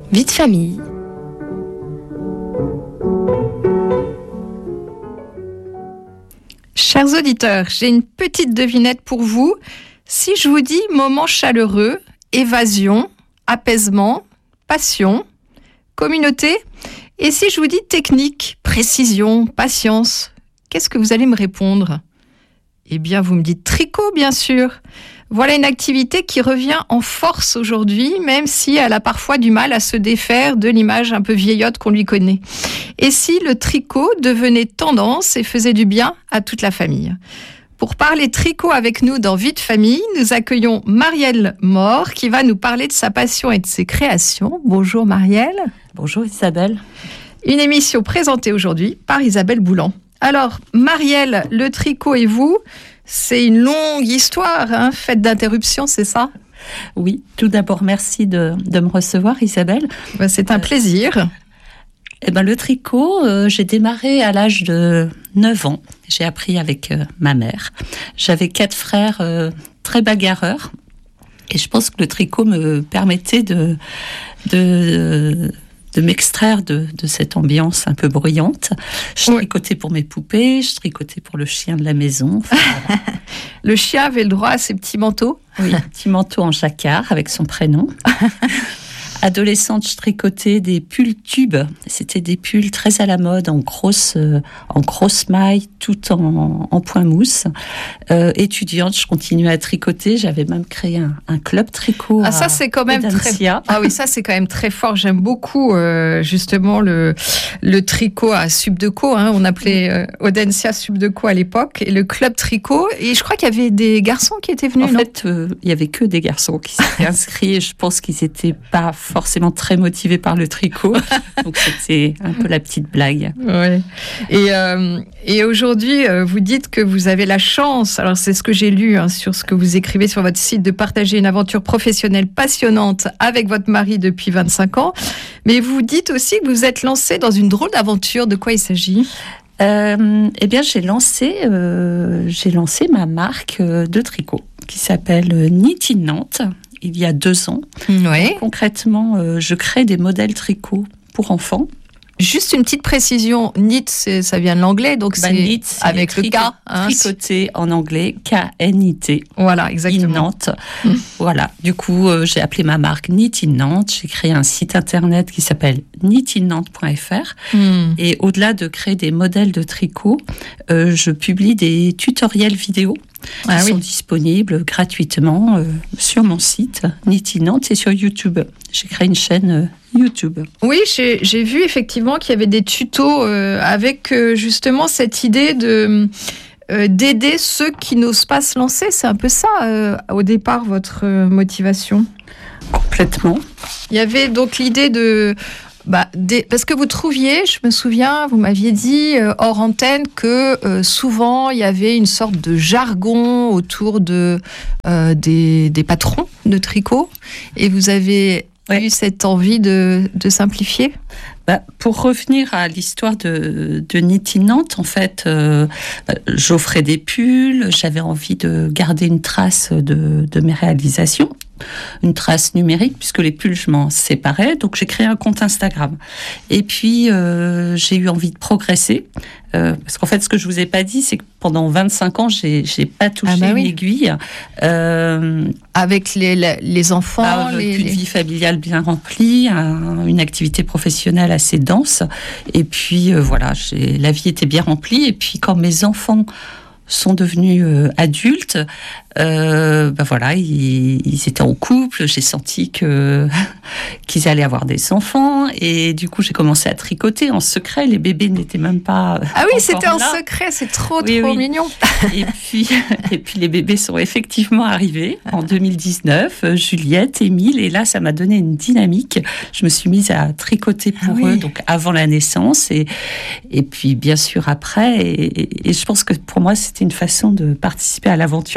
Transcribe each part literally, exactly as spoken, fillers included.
Vie de famille. Chers auditeurs, j'ai une petite devinette pour vous. Si je vous dis moment chaleureux, évasion, apaisement, passion, communauté, et si je vous dis technique, précision, patience, qu'est-ce que vous allez me répondre ? Eh bien, vous me dites tricot, bien sûr. Voilà une activité qui revient en force aujourd'hui, même si elle a parfois du mal à se défaire de l'image un peu vieillotte qu'on lui connaît. Et si le tricot devenait tendance et faisait du bien à toute la famille ? Pour parler tricot avec nous dans Vie de famille, nous accueillons Marielle Mort qui va nous parler de sa passion et de ses créations. Bonjour Marielle. Bonjour Isabelle. Une émission présentée aujourd'hui par Isabelle Boulan. Alors Marielle, le tricot et vous, c'est une longue histoire, hein, faite d'interruptions, c'est ça ? Oui, tout d'abord merci de, de me recevoir Isabelle. Ben, c'est un euh, plaisir. Eh ben, le tricot, euh, j'ai démarré à l'âge de neuf ans. J'ai appris avec euh, ma mère. J'avais quatre frères euh, très bagarreurs. Et je pense que le tricot me permettait de, de, de m'extraire de, de cette ambiance un peu bruyante. Je oui. tricotais pour mes poupées, je tricotais pour le chien de la maison. Enfin, voilà. Le chien avait le droit à ses petits manteaux ? Oui, un petit manteau en jacquard avec son prénom. Adolescente, je tricotais des pulls tubes. C'était des pulls très à la mode, en grosse, euh, en grosse maille, tout en, en point mousse. Euh, étudiante, je continuais à tricoter. J'avais même créé un, un club tricot. Ah, ça c'est quand même très. Ah oui, ça c'est quand même très fort. J'aime beaucoup euh, justement le le tricot à Subdeco. Hein. On appelait euh, Audencia Subdeco à l'époque et le club tricot. Et je crois qu'il y avait des garçons qui étaient venus. En non fait, euh, il y avait que des garçons qui s'étaient inscrits. Et je pense qu'ils étaient pas forcément très motivés par le tricot. Donc, c'était un peu la petite blague. Ouais. Et, euh, et aujourd'hui, euh, vous dites que vous avez la chance, alors c'est ce que j'ai lu hein, sur ce que vous écrivez sur votre site, de partager une aventure professionnelle passionnante avec votre mari depuis vingt-cinq ans. Mais vous dites aussi que vous êtes lancée dans une drôle d'aventure. De quoi il s'agit ? euh, Eh bien, j'ai lancé, euh, j'ai lancé ma marque de tricot qui s'appelle Knit in Nantes. Il y a deux ans. Ouais. Concrètement, euh, je crée des modèles tricot pour enfants. Juste une petite précision, knit, c'est, ça vient de l'anglais, donc bah, c'est, knit, c'est avec le K. Hein, tricoté en anglais, K N I T. Voilà, exactement. In Nantes. Mmh. Voilà, du coup, euh, j'ai appelé ma marque Knit in Nantes. J'ai créé un site internet qui s'appelle knit in nantes point f r. Mmh. Et au-delà de créer des modèles de tricot, euh, je publie des tutoriels vidéo qui ah, sont oui. disponibles gratuitement euh, sur mon site Knit in Nantes et sur YouTube. J'ai créé une chaîne euh, YouTube. Oui, j'ai, j'ai vu effectivement qu'il y avait des tutos euh, avec euh, justement cette idée de euh, d'aider ceux qui n'osent pas se lancer. C'est un peu ça euh, au départ votre euh, motivation. Complètement. Il y avait donc l'idée de Bah, des, parce que vous trouviez, je me souviens, vous m'aviez dit euh, hors antenne que euh, souvent il y avait une sorte de jargon autour de, euh, des, des patrons de tricot et vous avez ouais. eu cette envie de, de simplifier. Bah, pour revenir à l'histoire de, de Knit in Nantes, en fait, euh, j'offrais des pulls, j'avais envie de garder une trace de, de mes réalisations. Une trace numérique, puisque les pulls, je m'en séparais. Donc, j'ai créé un compte Instagram. Et puis, euh, j'ai eu envie de progresser. Euh, parce qu'en fait, ce que je ne vous ai pas dit, c'est que pendant vingt-cinq ans, je n'ai pas touché ah bah oui. une aiguille. Euh, Avec les, les enfants. Bah, les, une les... vie familiale bien remplie, un, une activité professionnelle assez dense. Et puis, euh, voilà, j'ai, la vie était bien remplie. Et puis, quand mes enfants sont devenus euh, adultes, euh, ben voilà, ils, ils étaient en couple, j'ai senti que qu'ils allaient avoir des enfants et du coup j'ai commencé à tricoter en secret, les bébés n'étaient même pas ah oui c'était là. En secret, c'est trop oui, trop oui. mignon. Et puis et puis les bébés sont effectivement arrivés en deux mille dix-neuf, euh, Juliette, Émile, et là ça m'a donné une dynamique. Je me suis mise à tricoter pour ah oui. eux, donc avant la naissance et et puis bien sûr après et, et, et je pense que pour moi c'était une façon de participer à l'aventure familiale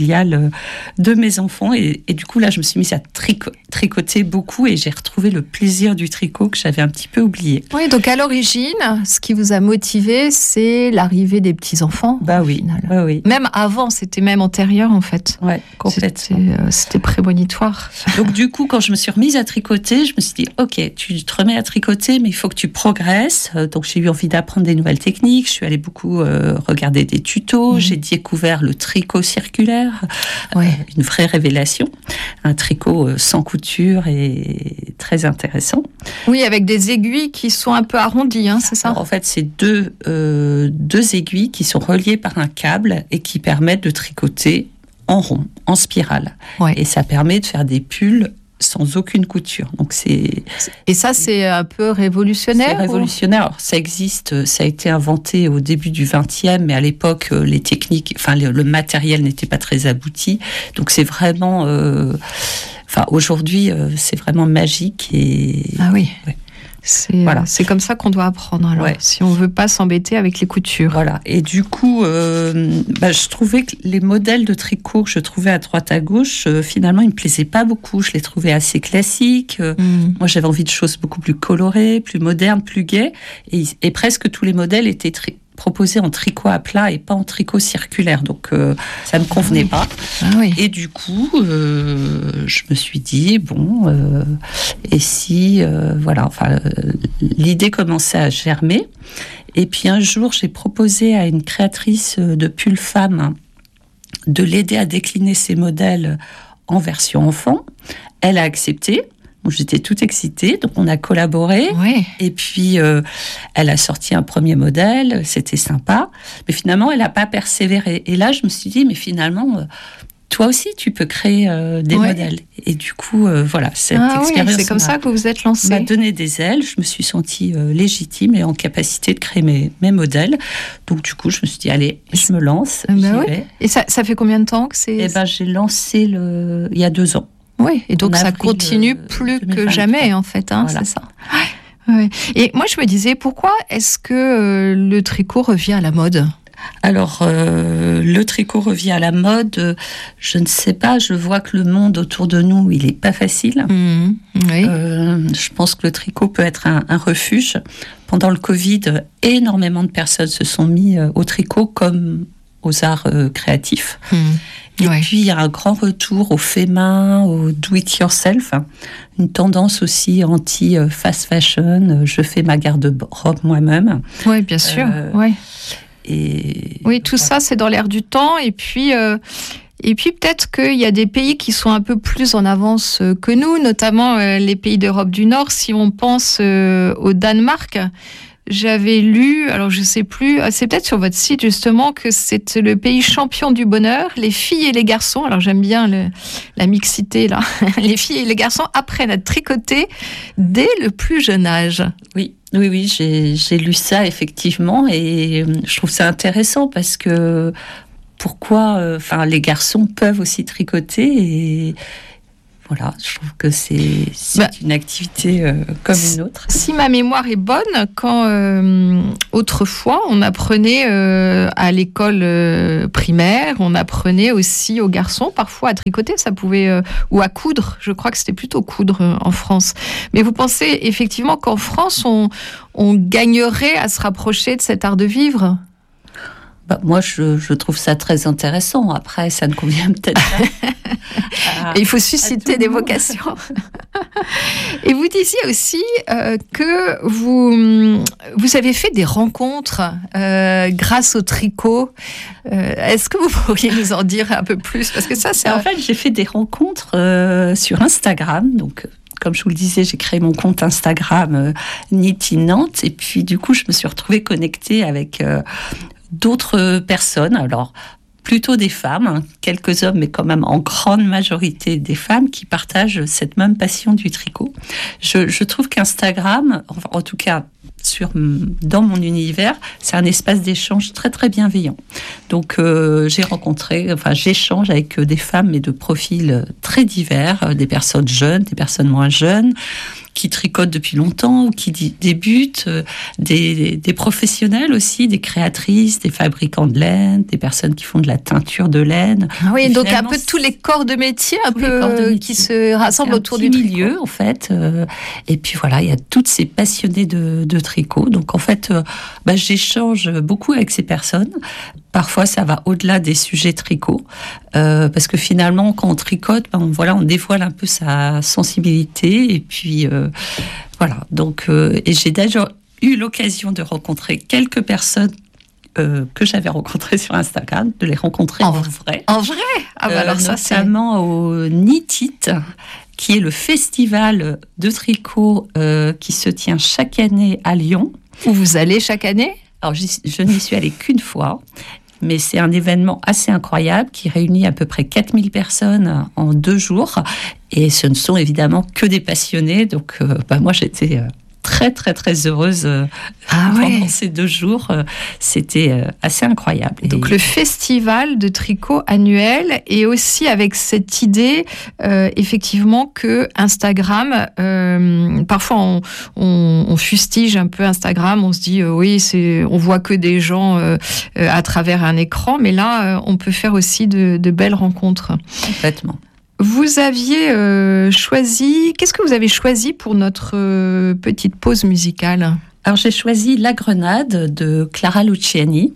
familiale de mes enfants. Et, et du coup, là, je me suis mise à trico- tricoter beaucoup et j'ai retrouvé le plaisir du tricot que j'avais un petit peu oublié. Oui, donc à l'origine, ce qui vous a motivé, c'est l'arrivée des petits-enfants. Bah oui, oui, oui. Même avant, c'était même antérieur, en fait. Ouais, complètement. C'était, euh, c'était prémonitoire. Donc du coup, quand je me suis remise à tricoter, je me suis dit, ok, tu te remets à tricoter, mais il faut que tu progresses. Donc j'ai eu envie d'apprendre des nouvelles techniques. Je suis allée beaucoup euh, regarder des tutos. Mmh. J'ai découvert le tricot circulaire, ouais. euh, une vraie révélation. Un tricot euh, sans couture et très intéressant. Oui, avec des aiguilles qui sont un peu arrondies, hein, c'est ça ? Alors, en fait, c'est deux, euh, deux aiguilles qui sont reliées par un câble et qui permettent de tricoter en rond, en spirale. Ouais. Et ça permet de faire des pulls sans aucune couture. Donc c'est et ça c'est un peu révolutionnaire. C'est révolutionnaire. Alors, ça existe, ça a été inventé au début du vingtième, mais à l'époque les techniques, enfin le, le matériel n'était pas très abouti. Donc c'est vraiment, euh, enfin aujourd'hui euh, c'est vraiment magique et ah oui. Ouais. C'est, voilà. c'est comme ça qu'on doit apprendre, alors, ouais. si on ne veut pas s'embêter avec les coutures. Voilà. Et du coup, euh, bah, je trouvais que les modèles de tricot que je trouvais à droite à gauche, euh, finalement, ils ne me plaisaient pas beaucoup. Je les trouvais assez classiques. Mm. Moi, j'avais envie de choses beaucoup plus colorées, plus modernes, plus gaies. Et, et presque tous les modèles étaient tri- proposés en tricot à plat et pas en tricot circulaire. Donc, euh, ça ne me convenait ah oui. pas. Ah oui. Et du coup, euh, je me suis dit, bon, euh, et si, euh, voilà, enfin, euh, l'idée commençait à germer. Et puis un jour, j'ai proposé à une créatrice de pull femme de l'aider à décliner ses modèles en version enfant. Elle a accepté. Donc, j'étais toute excitée, donc on a collaboré. Oui. Et puis, euh, elle a sorti un premier modèle, c'était sympa. Mais finalement, elle n'a pas persévéré. Et là, je me suis dit, mais finalement, euh, toi aussi, tu peux créer euh, des ouais. modèles. Et du coup, euh, voilà, cette ah, expérience oui, c'est comme ça que vous vous êtes lancée. M'a donné des ailes. Je me suis sentie euh, légitime et en capacité de créer mes, mes modèles. Donc, du coup, je me suis dit, allez, je me lance. Ben oui. Et ça, ça fait combien de temps que c'est... Eh ben, j'ai lancé le... il y a deux ans. Oui, et donc ça continue plus que jamais, en fait, hein, voilà. C'est ça. Ouais. Et moi, je me disais, pourquoi est-ce que euh, le tricot revient à la mode ? Alors, euh, le tricot revient à la mode, je ne sais pas, je vois que le monde autour de nous, il n'est pas facile. Mmh, oui. euh, je pense que le tricot peut être un, un refuge. Pendant le Covid, énormément de personnes se sont mis au tricot comme aux arts euh, créatifs. Mmh. Et ouais. puis, il y a un grand retour au fait main, au do-it-yourself. Une tendance aussi anti-fast fashion. Je fais ma garde-robe moi-même. Oui, bien sûr. Euh, ouais. Et... Oui, tout ça, c'est dans l'air du temps. Et puis, euh, et puis peut-être qu'il y a des pays qui sont un peu plus en avance que nous, notamment euh, les pays d'Europe du Nord. Si on pense euh, au Danemark... J'avais lu, alors je sais plus, c'est peut-être sur votre site justement, que c'est le pays champion du bonheur. Les filles et les garçons, alors j'aime bien le, la mixité là, les filles et les garçons apprennent à tricoter dès le plus jeune âge. Oui, oui, oui, j'ai, j'ai lu ça effectivement et je trouve ça intéressant parce que pourquoi, enfin, euh, les garçons peuvent aussi tricoter et voilà, je trouve que c'est, c'est bah, une activité euh, comme une autre. Si ma mémoire est bonne, quand euh, autrefois on apprenait euh, à l'école euh, primaire, on apprenait aussi aux garçons parfois à tricoter, ça pouvait euh, ou à coudre. Je crois que c'était plutôt coudre euh, en France. Mais vous pensez effectivement qu'en France on, on gagnerait à se rapprocher de cet art de vivre ? Bah, moi, je, je trouve ça très intéressant. Après, ça ne convient peut-être pas. À, il faut susciter des vocations. Et vous disiez aussi euh, que vous, vous avez fait des rencontres euh, grâce au tricot. Euh, est-ce que vous pourriez nous en dire un peu plus ? Parce que ça, c'est en un... fait, j'ai fait des rencontres euh, sur Instagram. Donc, comme je vous le disais, j'ai créé mon compte Instagram euh, Knitting Nantes. Et puis, du coup, je me suis retrouvée connectée avec euh, d'autres personnes. Alors, plutôt des femmes, hein, quelques hommes, mais quand même en grande majorité des femmes qui partagent cette même passion du tricot. Je, je trouve qu'Instagram, en tout cas sur, dans mon univers, c'est un espace d'échange très très bienveillant. Donc euh, j'ai rencontré, enfin j'échange avec des femmes mais de profils très divers, des personnes jeunes, des personnes moins jeunes, qui tricotent depuis longtemps ou qui débutent, des, des professionnels aussi, des créatrices, des fabricants de laine, des personnes qui font de la teinture de laine. Oui, et donc un peu tous les corps de métier, un peu de métier. Qui se rassemblent autour du tricot. Milieu en fait. Euh, et puis voilà, il y a toutes ces passionnés de, de tricot. Donc en fait, euh, bah, j'échange beaucoup avec ces personnes. Parfois, ça va au-delà des sujets tricot, euh, parce que finalement, quand on tricote, ben, voilà, on dévoile un peu sa sensibilité, et puis euh, voilà. Donc, euh, et j'ai déjà eu l'occasion de rencontrer quelques personnes euh, que j'avais rencontrées sur Instagram, de les rencontrer en, en vrai. En vrai, ah bah alors euh, ça, notamment c'est... au Knit It, qui est le festival de tricot euh, qui se tient chaque année à Lyon. Où vous allez chaque année ? Alors, je, je n'y suis allée qu'une fois. Mais c'est un événement assez incroyable qui réunit à peu près quatre mille personnes en deux jours. Et ce ne sont évidemment que des passionnés. Donc, euh, bah, moi, j'étais euh, très, très, très heureuse euh, ah pendant ouais. ces deux jours. Euh, c'était euh, assez incroyable. Donc, et... le festival de tricot annuel, et aussi avec cette idée, euh, effectivement, que Instagram, euh, parfois on, on, on fustige un peu Instagram, on se dit, euh, oui, c'est, on voit que des gens euh, euh, à travers un écran, mais là, euh, on peut faire aussi de, de belles rencontres. Complètement. Vous aviez euh, choisi... Qu'est-ce que vous avez choisi pour notre euh, petite pause musicale ? Alors, j'ai choisi La Grenade de Clara Luciani,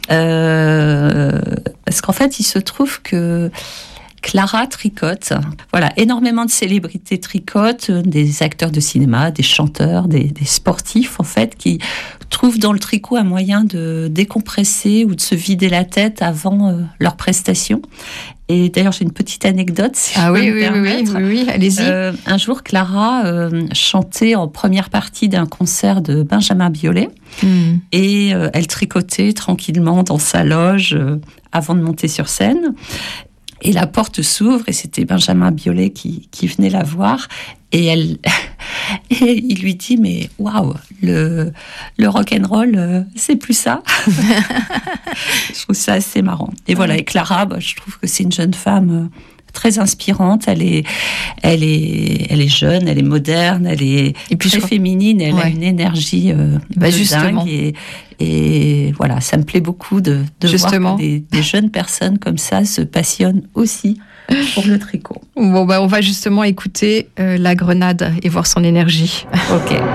euh, parce qu'en fait, il se trouve que Clara tricote. Voilà, énormément de célébrités tricotent, des acteurs de cinéma, des chanteurs, des, des sportifs, en fait, qui trouvent dans le tricot un moyen de décompresser ou de se vider la tête avant euh, leur prestation. Et d'ailleurs, j'ai une petite anecdote, si ah je oui, peux oui, me permettre. Oui, oui, oui, allez-y. Euh, un jour, Clara euh, chantait en première partie d'un concert de Benjamin Biolay. Mm. Et euh, elle tricotait tranquillement dans sa loge euh, avant de monter sur scène. Et la porte s'ouvre et c'était Benjamin Biolay qui, qui venait la voir. Et, elle, et il lui dit, mais waouh, le, le rock'n'roll, euh, c'est plus ça. Je trouve ça assez marrant. Et voilà, et Clara, bah, je trouve que c'est une jeune femme euh, très inspirante. Elle est, elle, est, elle est jeune, elle est moderne, elle est et puis très féminine, elle ouais. a une énergie euh, bah, de justement. dingue. Et, et voilà, ça me plaît beaucoup de, de voir que des, des jeunes personnes comme ça se passionnent aussi pour le tricot. Bon, bah, on va justement écouter euh, La Grenade et voir son énergie. Ok.